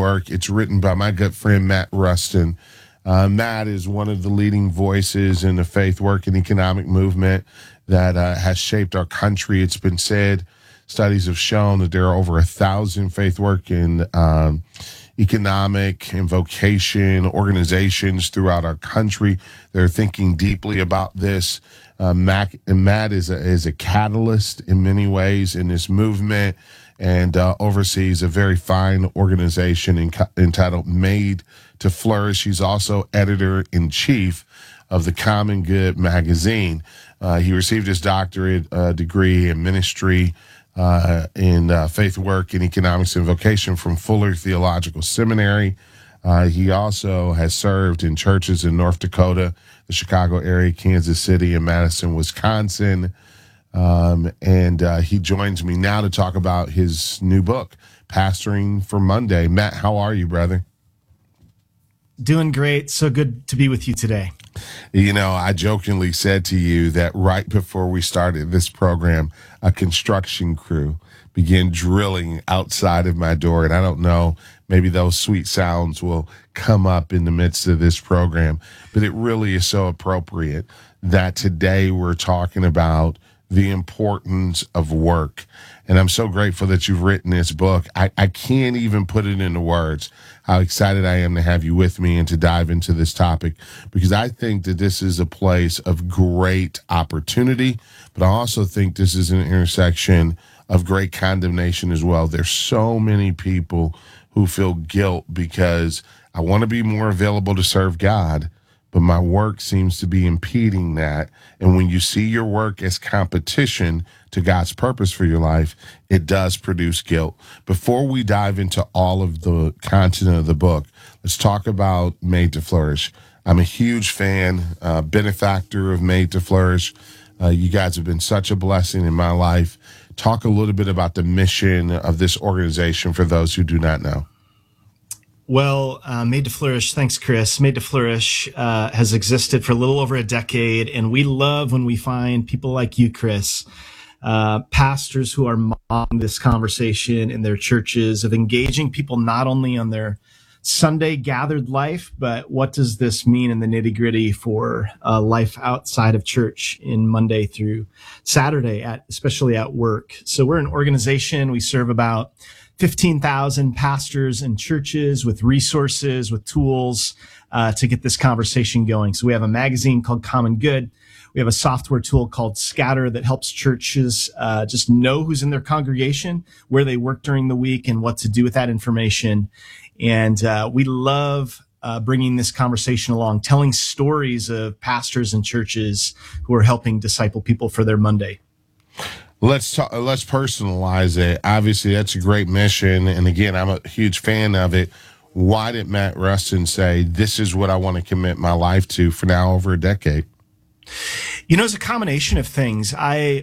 Work. It's written by my good friend, Matt Rustin. Matt is one of the leading voices in the faith work and economic movement that has shaped our country. It's been said, studies have shown that there are over 1,000 faith work and economic and vocation organizations throughout our country. They're thinking deeply about this. Matt is a catalyst in many ways in this movement, and oversees a very fine organization entitled Made to Flourish. He's also editor-in-chief of the Common Good magazine. He received his doctorate degree in ministry in faith work and economics and vocation from Fuller Theological Seminary. He also has served in churches in North Dakota, the Chicago area, Kansas City, and Madison, Wisconsin. And he joins me now to talk about his new book, Pastoring for Monday. Matt, how are you, brother? Doing great. So good to be with you today. You know, I jokingly said to you that right before we started this program, a construction crew began drilling outside of my door. And I don't know, maybe those sweet sounds will come up in the midst of this program. But it really is so appropriate that today we're talking about the importance of work. And I'm so grateful that you've written this book. I can't even put it into words how excited I am to have you with me and to dive into this topic, because I think that this is a place of great opportunity, but I also think this is an intersection of great condemnation as well. There's so many people who feel guilt because I want to be more available to serve God, but my work seems to be impeding that. And when you see your work as competition to God's purpose for your life, it does produce guilt. Before we dive into all of the content of the book, let's talk about Made to Flourish. I'm a huge fan, benefactor of Made to Flourish. You guys have been such a blessing in my life. Talk a little bit about the mission of this organization for those who do not know. Well, Made to Flourish, thanks, Chris. Made to Flourish has existed for a little over a decade, and we love when we find people like you, Chris, pastors who are modeling this conversation in their churches of engaging people not only on their Sunday gathered life, but what does this mean in the nitty-gritty for life outside of church in Monday through Saturday, especially at work. So we're an organization. We serve about 15,000 pastors and churches with resources, with tools to get this conversation going. So we have a magazine called Common Good. We have a software tool called Scatter that helps churches just know who's in their congregation, where they work during the week, and what to do with that information. And we love bringing this conversation along, telling stories of pastors and churches who are helping disciple people for their Monday. Let's personalize it. Obviously, that's a great mission. And again, I'm a huge fan of it. Why did Matt Rustin say, this is what I want to commit my life to for now over a decade? You know, it's a combination of things.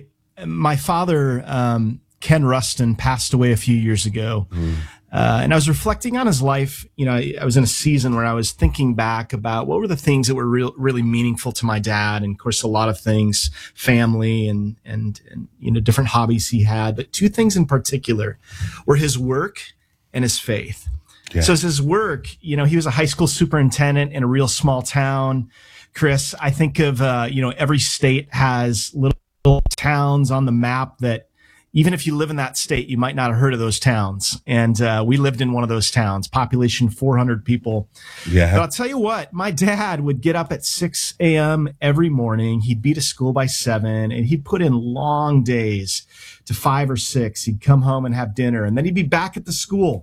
My father, Ken Rustin, passed away a few years ago. And I was reflecting on his life. You know, I was in a season where I was thinking back about what were the things that were really meaningful to my dad. And of course, a lot of things, family and, you know, different hobbies he had. But two things in particular were his work and his faith. Yeah. So as his work, you know, he was a high school superintendent in a real small town. Chris, I think of, you know, every state has little towns on the map that even if you live in that state, you might not have heard of those towns. And we lived in one of those towns, population 400 people. Yeah. But I'll tell you what, my dad would get up at 6 a.m. every morning. He'd be to school by 7, and he'd put in long days to 5 or 6. He'd come home and have dinner, and then he'd be back at the school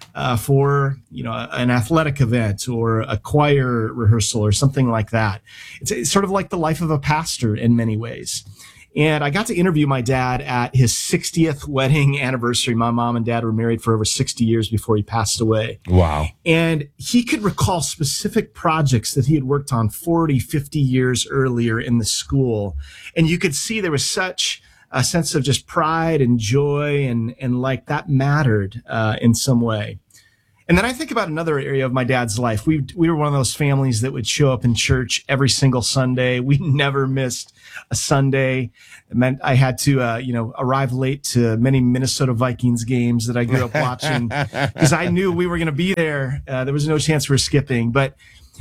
for, you know, an athletic event or a choir rehearsal or something like that. It's sort of like the life of a pastor in many ways. And I got to interview my dad at his 60th wedding anniversary. My mom and dad were married for over 60 years before he passed away. Wow. And he could recall specific projects that he had worked on 40, 50 years earlier in the school. And you could see there was such a sense of just pride and joy and like that mattered in some way. And then I think about another area of my dad's life. We were one of those families that would show up in church every single Sunday. We never missed a Sunday. It meant I had to, arrive late to many Minnesota Vikings games that I grew up watching because I knew we were going to be there. There was no chance we were skipping. But,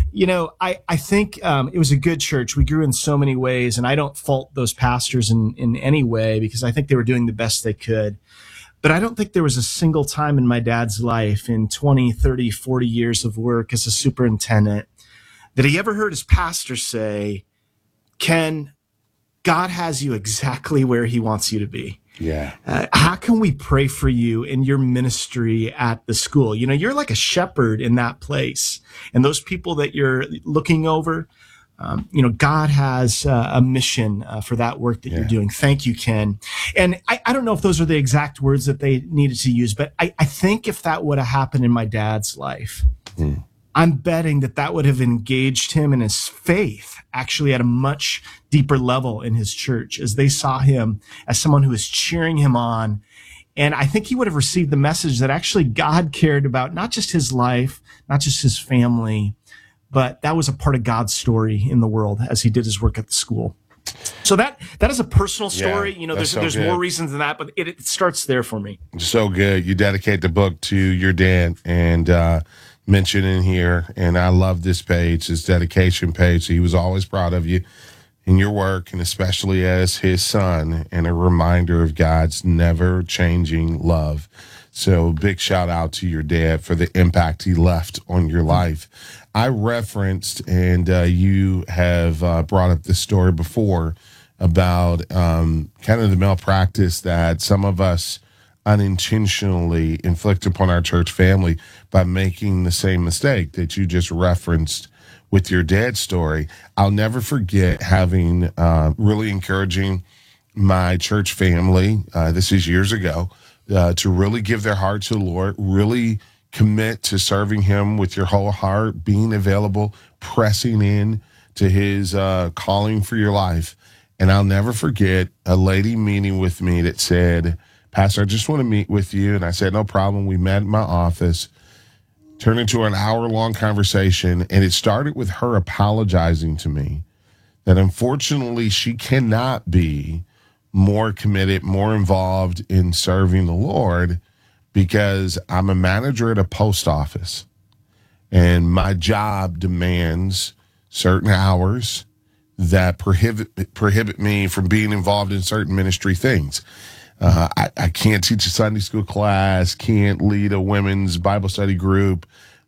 I think it was a good church. We grew in so many ways, and I don't fault those pastors in any way because I think they were doing the best they could. But I don't think there was a single time in my dad's life in 20, 30, 40 years of work as a superintendent that he ever heard his pastor say, Ken, God has you exactly where he wants you to be. Yeah. How can we pray for you in your ministry at the school? You're like a shepherd in that place. And those people that you're looking over, God has a mission for that work that you're doing. Thank you, Ken. And I don't know if those are the exact words that they needed to use, but I think if that would have happened in my dad's life, I'm betting that would have engaged him in his faith actually at a much deeper level in his church as they saw him as someone who was cheering him on. And I think he would have received the message that actually God cared about not just his life, not just his family, but that was a part of God's story in the world as he did his work at the school. So that is a personal story. There's more reasons than that, but it starts there for me. So good. You dedicate the book to your dad and mention in here, and I love this page, his dedication page. He was always proud of you in your work, and especially as his son, and a reminder of God's never-changing love. So big shout out to your dad for the impact he left on your life. I referenced, and you have brought up this story before about kind of the malpractice that some of us unintentionally inflict upon our church family by making the same mistake that you just referenced with your dad's story. I'll never forget having really encouraging my church family, this is years ago, to really give their heart to the Lord, really commit to serving him with your whole heart, being available, pressing in to his calling for your life. And I'll never forget a lady meeting with me that said, Pastor, I just want to meet with you. And I said, no problem. We met in my office, turned into an hour-long conversation, and it started with her apologizing to me that unfortunately she cannot be more committed, more involved in serving the Lord because I'm a manager at a post office, and my job demands certain hours that prohibit me from being involved in certain ministry things. I can't teach a Sunday school class, can't lead a women's Bible study group.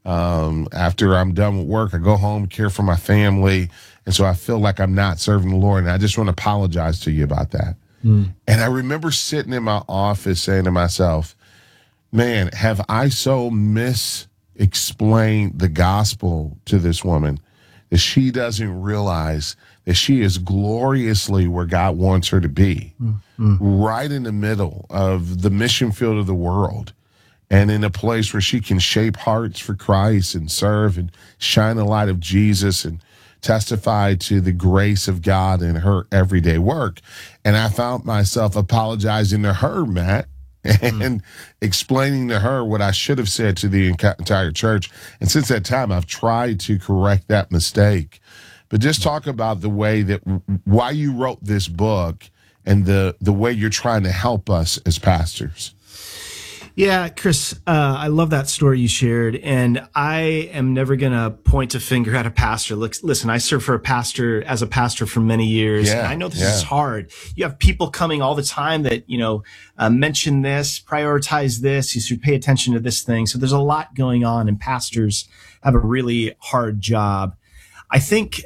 After I'm done with work, I go home, care for my family. And so I feel like I'm not serving the Lord. And I just want to apologize to you about that. And I remember sitting in my office saying to myself, man, have I so explained the gospel to this woman that she doesn't realize that she is gloriously where God wants her to be, right in the middle of the mission field of the world, and in a place where she can shape hearts for Christ and serve and shine the light of Jesus and testify to the grace of God in her everyday work. And I found myself apologizing to her, Matt, and explaining to her what I should have said to the entire church. And since that time, I've tried to correct that mistake. But just talk about the way that why you wrote this book and the way you're trying to help us as pastors. Yeah, Chris, I love that story you shared, and I am never going to point a finger at a pastor. Listen, I served as a pastor for many years, and I know this is hard. You have people coming all the time that, mention this, prioritize this, you should pay attention to this thing. So there's a lot going on, and pastors have a really hard job. I think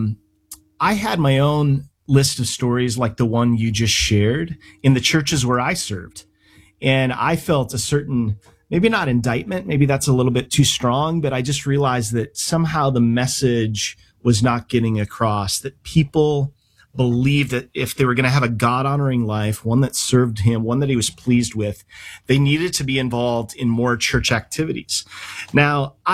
I had my own list of stories like the one you just shared in the churches where I served. And I felt a certain, maybe not indictment, maybe that's a little bit too strong, but I just realized that somehow the message was not getting across, that people believed that if they were going to have a God-honoring life, one that served him, one that he was pleased with, they needed to be involved in more church activities. Now,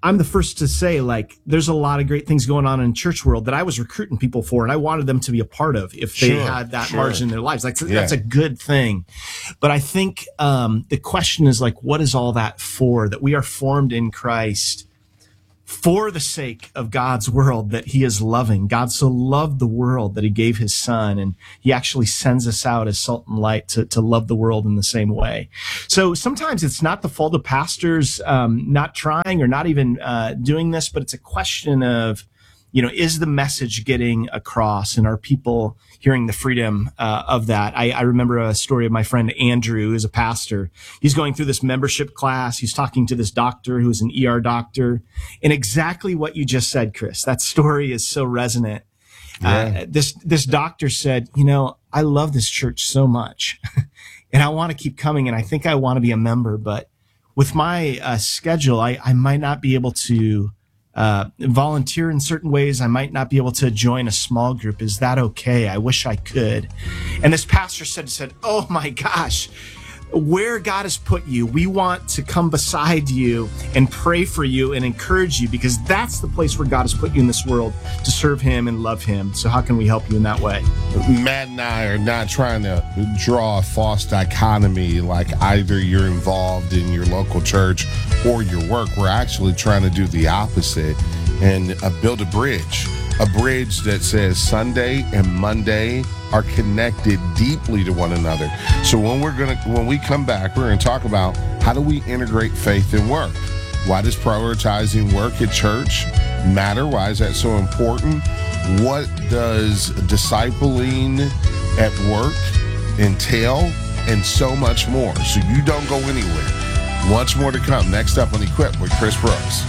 I'm the first to say, like, there's a lot of great things going on in church world that I was recruiting people for, and I wanted them to be a part of if they had that margin in their lives. Like, that's a good thing. But I think the question is, like, what is all that for? That we are formed in Christ for the sake of God's world that he is loving. God so loved the world that he gave his son, and he actually sends us out as salt and light to love the world in the same way. So sometimes it's not the fault of pastors not trying or not even doing this, but it's a question of, is the message getting across, and are people hearing the freedom of that? I remember a story of my friend Andrew, who's a pastor. He's going through this membership class. He's talking to this doctor who's an ER doctor, and exactly what you just said, Chris. That story is so resonant. Yeah. This doctor said, I love this church so much, and I want to keep coming, and I think I want to be a member, but with my schedule, I might not be able to volunteer in certain ways. I might not be able to join a small group. Is that okay? I wish I could. And this pastor said, oh my gosh, where God has put you, we want to come beside you and pray for you and encourage you, because that's the place where God has put you in this world to serve him and love him. So how can we help you in that way? Matt and I are not trying to draw a false dichotomy, like either you're involved in your local church or your work. We're actually trying to do the opposite and build a bridge that says Sunday and Monday are connected deeply to one another. So when we come back, we're going to talk about how do we integrate faith and work. Why does prioritizing work at church matter? Why is that so important? What does discipling at work entail? And so much more. So you don't go anywhere. Much more to come next up on Equip with Chris Brooks.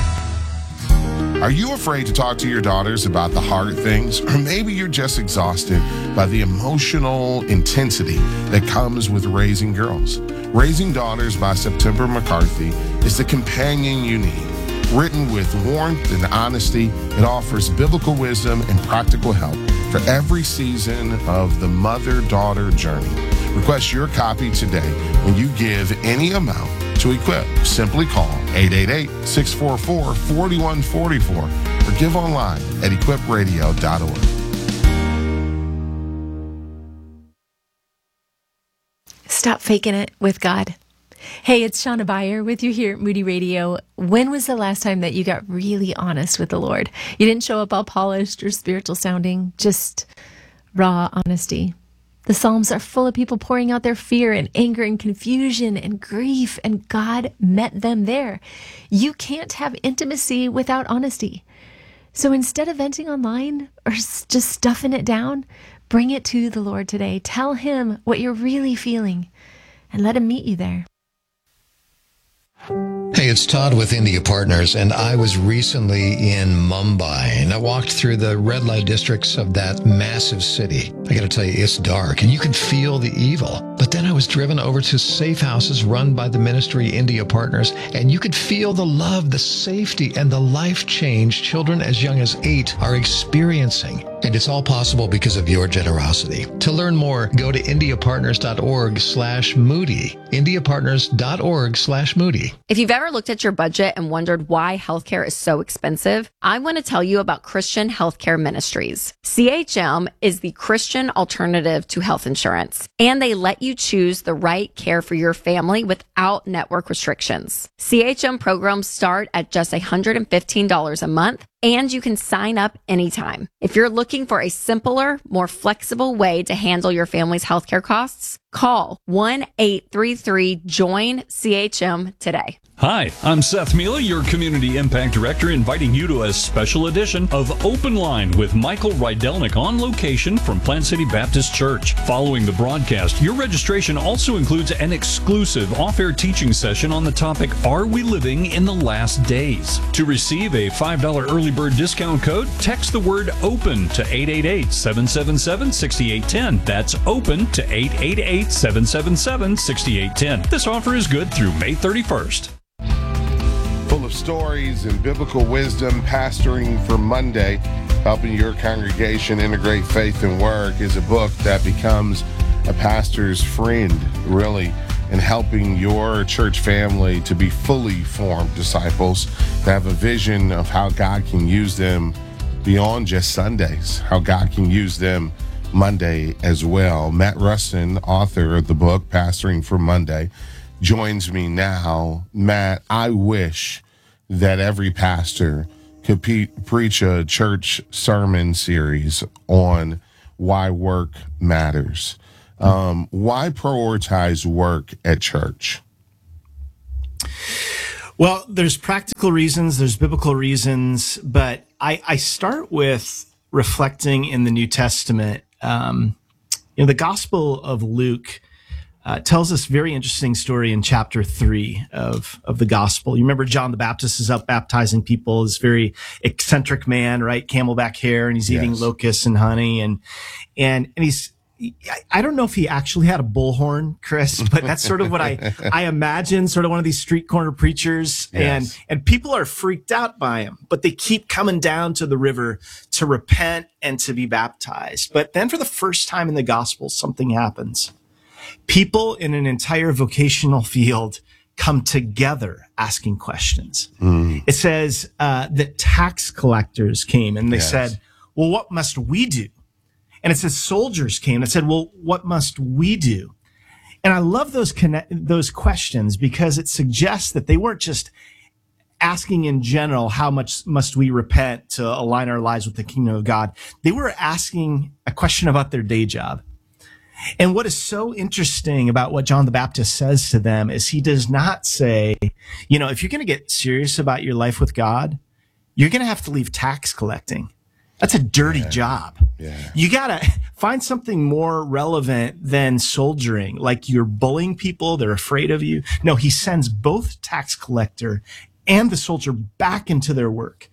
Are you afraid to talk to your daughters about the hard things? Or maybe you're just exhausted by the emotional intensity that comes with raising girls. Raising Daughters by September McCarthy is the companion you need. Written with warmth and honesty, it offers biblical wisdom and practical help for every season of the mother-daughter journey. Request your copy today when you give any amount to Equip. Simply call 888-644-4144 or give online at equipradio.org. Stop faking it with God. Hey, it's Shauna Beyer with you here at Moody Radio. When was the last time that you got really honest with the Lord? You didn't show up all polished or spiritual sounding, just raw honesty. The Psalms are full of people pouring out their fear and anger and confusion and grief, and God met them there. You can't have intimacy without honesty. So instead of venting online or just stuffing it down, bring it to the Lord today. Tell him what you're really feeling and let him meet you there. Hey, it's Todd with India Partners, and I was recently in Mumbai, and I walked through the red light districts of that massive city. I gotta tell you, it's dark, and you can feel the evil. But then I was driven over to safe houses run by the ministry India Partners, and you could feel the love, the safety, and the life change children as young as 8 are experiencing. And it's all possible because of your generosity. To learn more, go to indiapartners.org/Moody. indiapartners.org/Moody. If you've ever looked at your budget and wondered why healthcare is so expensive, I want to tell you about Christian Healthcare Ministries. CHM is the Christian alternative to health insurance, and they let you choose the right care for your family without network restrictions. CHM programs start at just $115 a month, and you can sign up anytime. If you're looking for a simpler, more flexible way to handle your family's healthcare costs, call 1-833-JOIN-CHM today. Hi, I'm Seth Mila, your Community Impact Director, inviting you to a special edition of Open Line with Michael Rydelnik on location from Plant City Baptist Church. Following the broadcast, your registration also includes an exclusive off-air teaching session on the topic, Are We Living in the Last Days? To receive a $5 early bird discount code, text the word OPEN to 888-777-6810. That's OPEN to 888-777-6810. This offer is good through May 31st. Full of stories and biblical wisdom, Pastoring for Monday, helping your congregation integrate faith and work, is a book that becomes a pastor's friend, really. and helping your church family to be fully formed disciples, to have a vision of how God can use them beyond just Sundays, how God can use them Monday as well. Matt Rustin, author of the book Pastoring for Monday, joins me now. Matt, I wish that every pastor could preach a church sermon series on why work matters. Why prioritize work at church? Well, there's practical reasons, there's biblical reasons, but I start with reflecting in the New Testament. The Gospel of Luke tells us a very interesting story in chapter 3 of the Gospel. You remember John the Baptist is up baptizing people, this very eccentric man, right? Camelback hair, and he's eating locusts and honey, and I don't know if he actually had a bullhorn, Chris, but that's sort of what I imagine, sort of one of these street corner preachers. Yes. And people are freaked out by him, but they keep coming down to the river to repent and to be baptized. But then for the first time in the gospel, something happens. People in an entire vocational field come together asking questions. It says that tax collectors came and they said, well, what must we do? And it says soldiers came and said, well, what must we do? And I love those questions because it suggests that they weren't just asking in general, how much must we repent to align our lives with the kingdom of God? They were asking a question about their day job. And what is so interesting about what John the Baptist says to them is he does not say, if you're going to get serious about your life with God, you're going to have to leave tax collecting. That's a dirty job. Yeah. You got to find something more relevant than soldiering, like you're bullying people, they're afraid of you. No, he sends both tax collector and the soldier back into their work.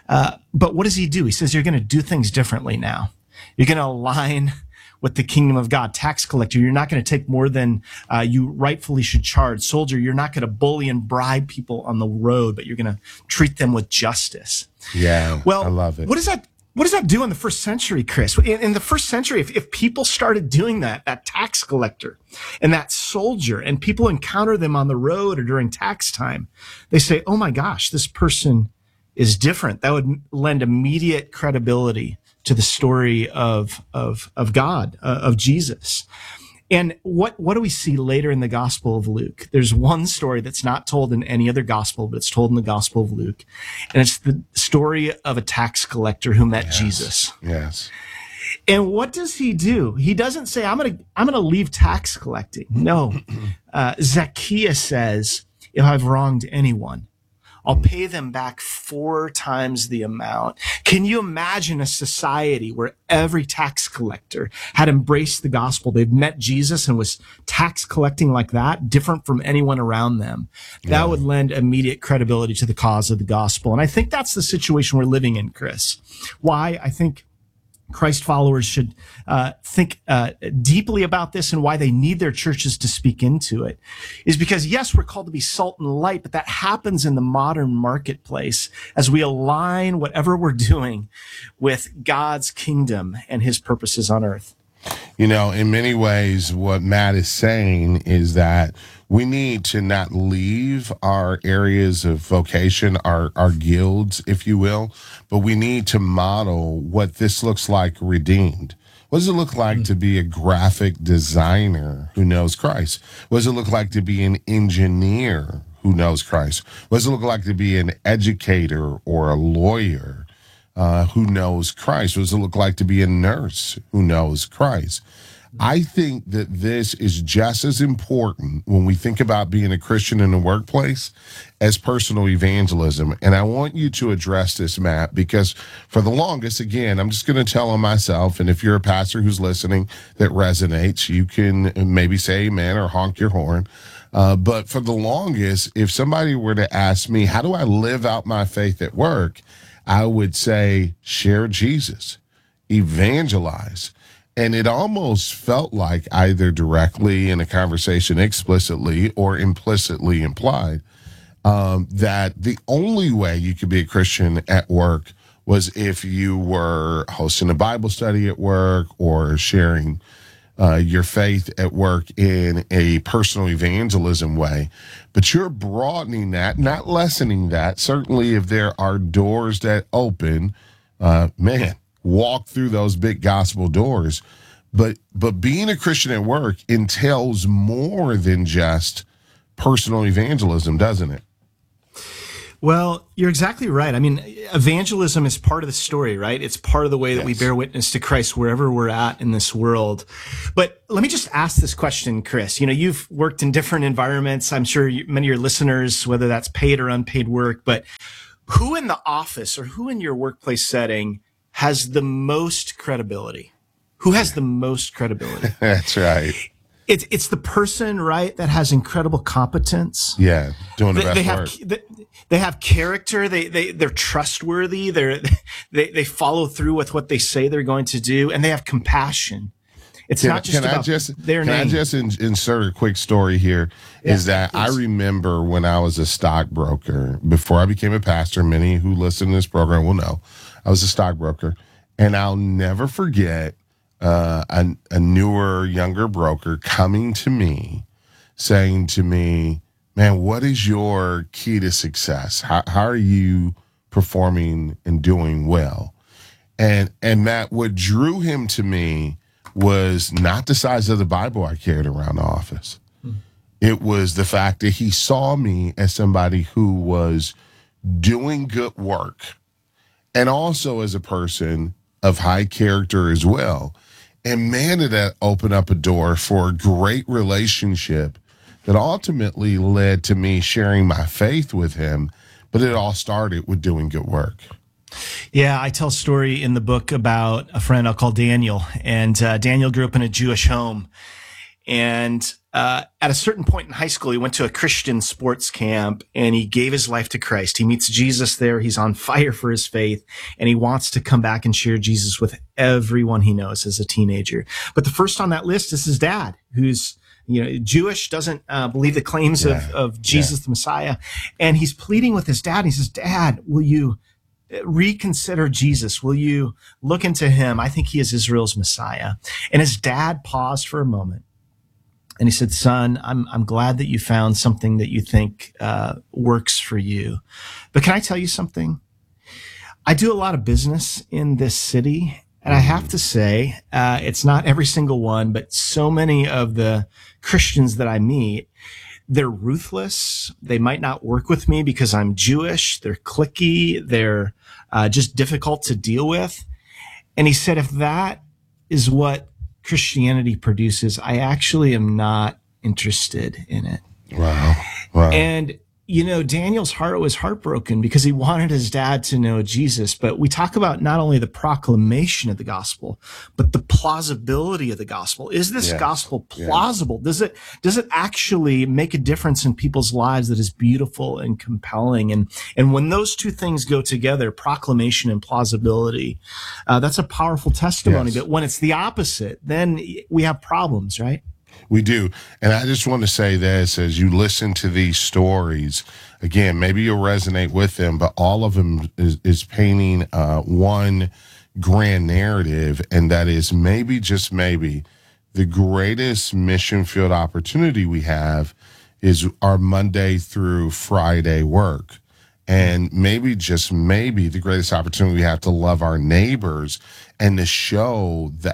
But what does he do? He says, you're going to do things differently now. You're going to align with the kingdom of God. Tax collector, you're not going to take more than you rightfully should charge. Soldier, you're not going to bully and bribe people on the road, but you're going to treat them with justice. Yeah, well, I love it. What does that do in the first century, Chris? In the first century, if people started doing that tax collector and that soldier, and people encounter them on the road or during tax time, they say, oh my gosh, this person is different. That would lend immediate credibility to the story of God, of Jesus. And what do we see later in the Gospel of Luke? There's one story that's not told in any other gospel, but it's told in the Gospel of Luke. And it's the story of a tax collector who met Jesus. Yes. And what does he do? He doesn't say, I'm going to leave tax collecting. No. Zacchaeus says, if I've wronged anyone, I'll pay them back 4 times the amount. Can you imagine a society where every tax collector had embraced the gospel? They've met Jesus and was tax collecting like that, different from anyone around them. That would lend immediate credibility to the cause of the gospel. And I think that's the situation we're living in, Chris. Why I think Christ followers should think deeply about this and why they need their churches to speak into it is because, yes, we're called to be salt and light, but that happens in the modern marketplace as we align whatever we're doing with God's kingdom and his purposes on earth. In many ways, what Matt is saying is that we need to not leave our areas of vocation, our guilds, if you will, but we need to model what this looks like redeemed. What does it look like to be a graphic designer who knows Christ? What does it look like to be an engineer who knows Christ? What does it look like to be an educator or a lawyer who knows Christ? What does it look like to be a nurse who knows Christ? I think that this is just as important when we think about being a Christian in the workplace as personal evangelism. And I want you to address this, Matt, because for the longest, again, I'm just going to tell on myself, and if you're a pastor who's listening that resonates, you can maybe say amen or honk your horn. But for the longest, if somebody were to ask me, how do I live out my faith at work? I would say, share Jesus, evangelize. And it almost felt like either directly in a conversation, explicitly or implicitly implied, that the only way you could be a Christian at work was if you were hosting a Bible study at work or sharing your faith at work in a personal evangelism way, but you're broadening that, not lessening that. Certainly, if there are doors that open, walk through those big gospel doors. But being a Christian at work entails more than just personal evangelism, doesn't it? Well, you're exactly right. I mean, evangelism is part of the story, right? It's part of the way that we bear witness to Christ wherever we're at in this world. But let me just ask this question, Chris. You've worked in different environments. I'm sure many of your listeners, whether that's paid or unpaid work, but who in the office or who in your workplace setting has the most credibility? Who has the most credibility? That's right. It's the person, right, that has incredible competence. Yeah, doing the best work. They have character. They're trustworthy. They follow through with what they say they're going to do, and they have compassion. It's not just about their name. Can I just insert a quick story here? Yeah, is that please. I remember when I was a stockbroker, before I became a pastor, many who listen to this program will know, I was a stockbroker, and I'll never forget a newer, younger broker coming to me, saying to me, "Man, what is your key to success? How are you performing and doing well?" And Matt, what drew him to me was not the size of the Bible I carried around the office. It was the fact that he saw me as somebody who was doing good work, and also as a person of high character as well. And man, did that open up a door for a great relationship that ultimately led to me sharing my faith with him. But it all started with doing good work. Yeah, I tell a story in the book about a friend I'll call Daniel. And Daniel grew up in a Jewish home. And at a certain point in high school, he went to a Christian sports camp and he gave his life to Christ. He meets Jesus there. He's on fire for his faith, and he wants to come back and share Jesus with everyone he knows as a teenager. But the first on that list is his dad, who's Jewish, doesn't believe the claims of Jesus, the Messiah. And he's pleading with his dad. He says, "Dad, will you reconsider Jesus? Will you look into him? I think he is Israel's Messiah." And his dad paused for a moment. And he said, "Son, I'm glad that you found something that you think works for you. But can I tell you something? I do a lot of business in this city, and I have to say, it's not every single one, but so many of the Christians that I meet, they're ruthless. They might not work with me because I'm Jewish. They're cliquey. They're just difficult to deal with." And he said, "If that is what Christianity produces, I actually am not interested in it." Wow. And, Daniel's heart was heartbroken because he wanted his dad to know Jesus. But we talk about not only the proclamation of the gospel, but the plausibility of the gospel. Is this gospel plausible? Yeah. Does it actually make a difference in people's lives that is beautiful and compelling? And when those two things go together, proclamation and plausibility, that's a powerful testimony. Yes. But when it's the opposite, then we have problems, right? We do. And I just want to say this, as you listen to these stories, again, maybe you'll resonate with them, but all of them is painting one grand narrative, and that is maybe, just maybe, the greatest mission field opportunity we have is our Monday through Friday work. And maybe, just maybe, the greatest opportunity we have to love our neighbors and to show the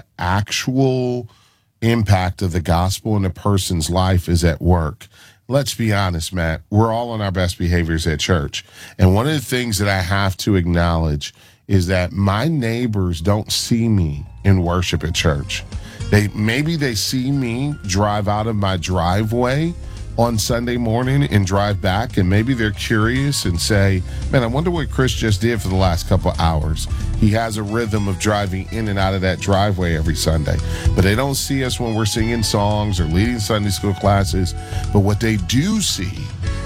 actual impact of the gospel in a person's life is at work. Let's be honest, Matt, we're all on our best behaviors at church. And one of the things that I have to acknowledge is that my neighbors don't see me in worship at church. Maybe they see me drive out of my driveway on Sunday morning and drive back, and maybe they're curious and say, "Man, I wonder what Chris just did for the last couple of hours. He has a rhythm of driving in and out of that driveway every Sunday." But they don't see us when we're singing songs or leading Sunday school classes. But what they do see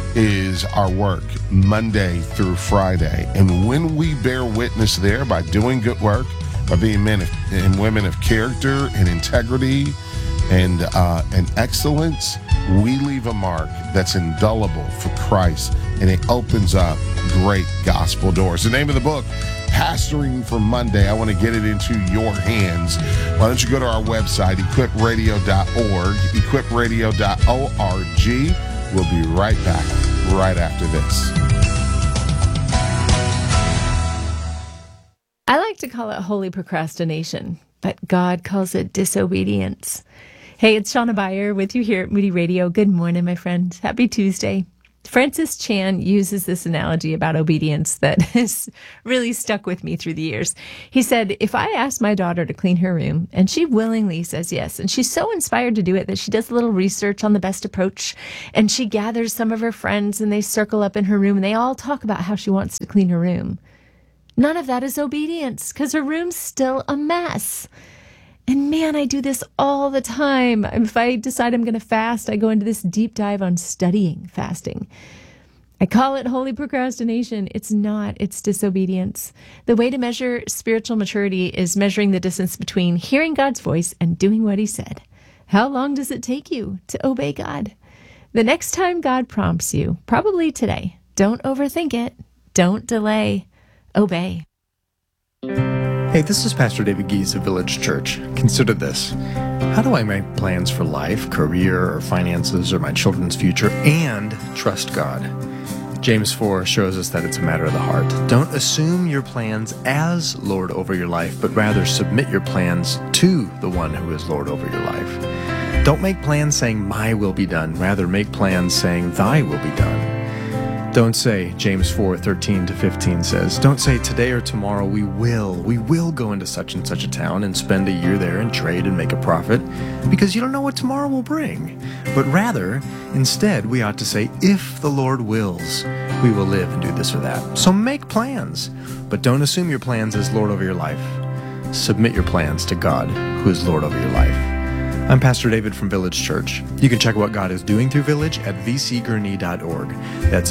is our work Monday through Friday. And when we bear witness there by doing good work, by being men and women of character and integrity and excellence, we leave a mark that's indelible for Christ, and it opens up great gospel doors. The name of the book, pastoring for Monday. I want to get it into your hands. Why don't you go to our website, equipradio.org, equipradio.org. We'll be right back right after this. I like to call it holy procrastination, but God calls it disobedience. Hey, it's Shauna Beyer with you here at Moody Radio. Good morning, my friend. Happy Tuesday. Francis Chan uses this analogy about obedience that has really stuck with me through the years. He said, if I ask my daughter to clean her room and she willingly says yes, and she's so inspired to do it that she does a little research on the best approach, and she gathers some of her friends and they circle up in her room and they all talk about how she wants to clean her room. None of that is obedience because her room's still a mess. And man, I do this all the time. If I decide I'm going to fast, I go into this deep dive on studying fasting. I call it holy procrastination. It's not. It's disobedience. The way to measure spiritual maturity is measuring the distance between hearing God's voice and doing what he said. How long does it take you to obey God? The next time God prompts you, probably today, don't overthink it. Don't delay. Obey. Hey, this is Pastor David Gies of Village Church. Consider this. How do I make plans for life, career, or finances, or my children's future, and trust God? James 4 shows us that it's a matter of the heart. Don't assume your plans as Lord over your life, but rather submit your plans to the one who is Lord over your life. Don't make plans saying, my will be done. Rather, make plans saying, thy will be done. Don't say, James 4:13-15 says, don't say today or tomorrow we will go into such and such a town and spend a year there and trade and make a profit, because you don't know what tomorrow will bring. But rather, instead, we ought to say, if the Lord wills, we will live and do this or that. So make plans, but don't assume your plans as Lord over your life. Submit your plans to God, who is Lord over your life. I'm Pastor David from Village Church. You can check what God is doing through Village at vcgurney.org. That's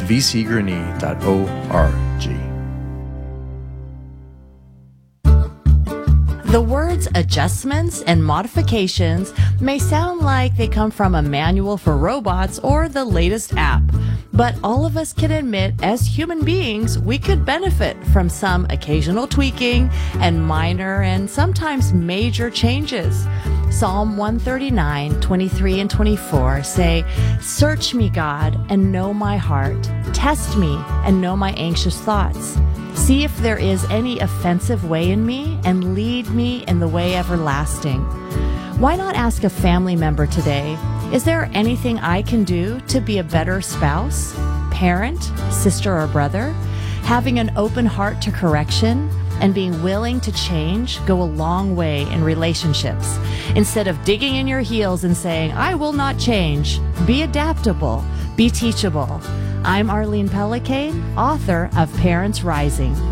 vcgurney.org. The words adjustments and modifications may sound like they come from a manual for robots or the latest app. But all of us can admit, as human beings, we could benefit from some occasional tweaking and minor and sometimes major changes. Psalm 139, 23 and 24 say, search me, God, and know my heart. Test me and know my anxious thoughts. See if there is any offensive way in me and lead me in the way everlasting. Why not ask a family member today, is there anything I can do to be a better spouse, parent, sister, or brother? Having an open heart to correction and being willing to change go a long way in relationships. Instead of digging in your heels and saying, I will not change, be adaptable, be teachable. I'm Arlene Pellicane, author of Parents Rising.